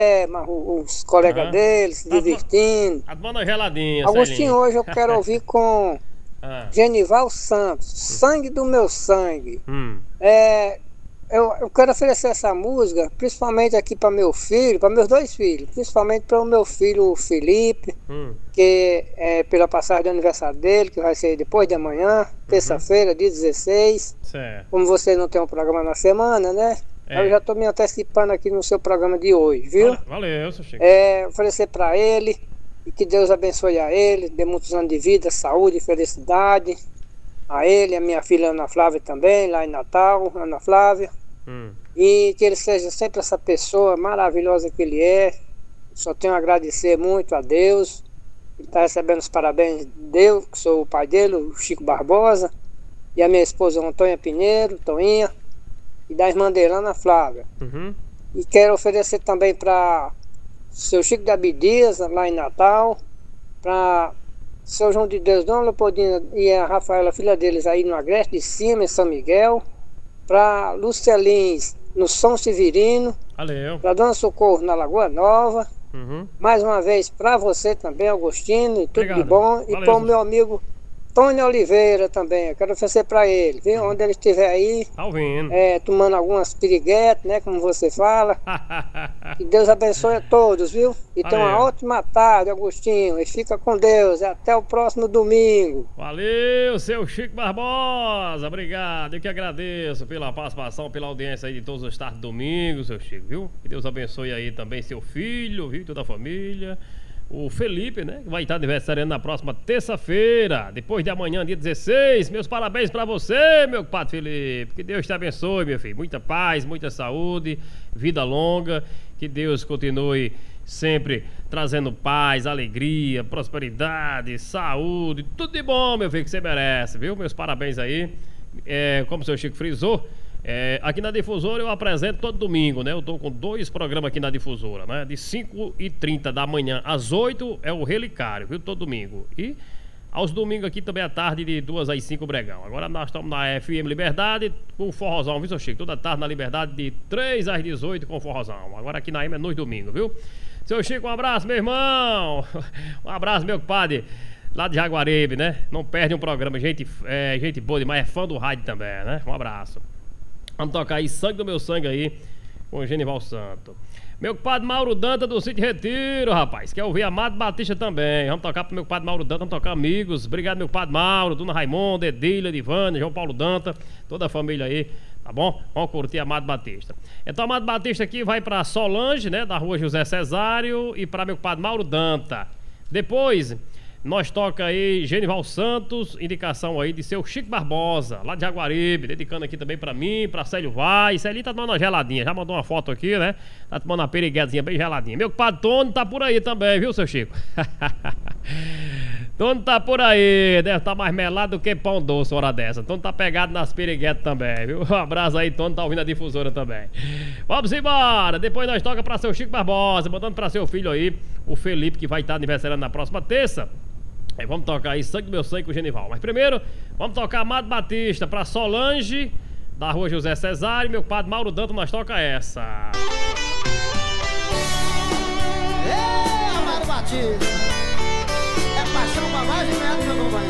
mas os colegas dele se divertindo. Tá tomando uma geladinha, Agostinho, Celinho. hoje eu quero ouvir com Ah, Genival Santos, Sangue do Meu Sangue. hum, É, eu quero oferecer essa música, principalmente aqui para meu filho, para meus dois filhos, principalmente para o meu filho Felipe, hum, que é pela passagem do aniversário dele, que vai ser depois de amanhã, terça-feira, dia 16. certo. Como você não tem um programa na semana, né? É. Eu já estou me antecipando aqui no seu programa de hoje, viu? Valeu, seu Chico. Oferecer para ele e que Deus abençoe a ele, dê muitos anos de vida, saúde e felicidade. A ele, a minha filha Ana Flávia também, lá em Natal, Ana Flávia. Hum, E que ele seja sempre essa pessoa maravilhosa que ele é. Só tenho a agradecer muito a Deus. Ele está recebendo os parabéns de eu, que sou o pai dele, o Chico Barbosa. E a minha esposa Antônia Pinheiro, Toinha. E da irmã dele, Ana Flávia. uhum. E quero oferecer também para seu Chico da Abdias, lá em Natal. Para seu João de Deus, Dona Leopoldina e a Rafaela, filha deles, aí no Agreste de Cima, em São Miguel. Para Lucelins, no São Severino. Valeu. Para Dona Socorro, na Lagoa Nova. Uhum. Mais uma vez para você também, Agostinho, e tudo Obrigado. de bom. E Valeu, para o seu meu amigo Tony Oliveira também. Eu quero oferecer para ele, viu? Onde ele estiver aí, Tá ouvindo. tomando algumas piriguetes, né? Como você fala. Que Deus abençoe a todos, viu? E tenha uma Valeu. ótima tarde, Agostinho. E fica com Deus. E até o próximo domingo. Valeu, seu Chico Barbosa. Obrigado. Eu que agradeço pela participação, pela audiência aí de todos os tardes domingos, seu Chico, viu? Que Deus abençoe aí também seu filho, viu? Toda a família. O Felipe, né? Que vai estar aniversariando na próxima terça-feira, depois de amanhã, dia 16. Meus parabéns pra você, meu padre Felipe. Que Deus te abençoe, meu filho. Muita paz, muita saúde, vida longa. Que Deus continue sempre trazendo paz, alegria, prosperidade, saúde, tudo de bom, meu filho, que você merece, viu? Meus parabéns aí. Como o seu Chico frisou, aqui na Difusora eu apresento todo domingo, né? Eu tô com 2 programas aqui na Difusora, né? De 5h30 da manhã às 8 é o Relicário, viu? Todo domingo. E aos domingos aqui também à tarde, de 2 às 5 Bregão. Agora nós estamos na FM Liberdade com o Forrozão, viu, seu Chico? Toda tarde na Liberdade, de 3 às 18 com o Forrozão. Agora aqui na AM é nos domingos, viu? Seu Chico, um abraço, meu irmão. Um abraço, meu compadre, lá de Jaguaribe, né? Não perde um programa. Gente boa demais, é fã do rádio também, né? Um abraço. Vamos tocar aí Sangue do Meu Sangue aí com o Genival Santo. Meu compadre Mauro Danta do Sítio Retiro, rapaz. Quer ouvir Amado Batista também. Vamos tocar pro meu compadre Mauro Danta, vamos tocar amigos. Obrigado, meu compadre Mauro, Dona Raimonda, Edília, Divânia, João Paulo Danta, toda a família aí, tá bom? Vamos curtir Amado Batista. Então, Amado Batista aqui vai pra Solange, né, da rua José Cesário, e pra meu compadre Mauro Danta. Depois, nós toca aí Genival Santos, indicação aí de seu Chico Barbosa, lá de Jaguaribe, dedicando aqui também pra mim, pra Célio Vaz. Célio tá tomando uma geladinha, já mandou uma foto aqui, né? Tá tomando uma periguezinha bem geladinha. Meu compadre Tony tá por aí também, viu, seu Chico? Tony tá por aí, deve estar mais melado do que pão doce hora dessa. Tony tá pegado nas periguetas também, viu? Um abraço aí, Tony tá ouvindo a Difusora também. Vamos embora, depois nós toca pra seu Chico Barbosa, mandando pra seu filho aí, o Felipe, que vai estar aniversariando na próxima terça. Vamos tocar aí Sangue do Meu Sangue com o Genival. Mas primeiro, vamos tocar Amado Batista pra Solange, da rua José Cesário. Meu padre Mauro Danto, nós toca essa. Amado Batista, é paixão pra mais de metro, meu companheiro.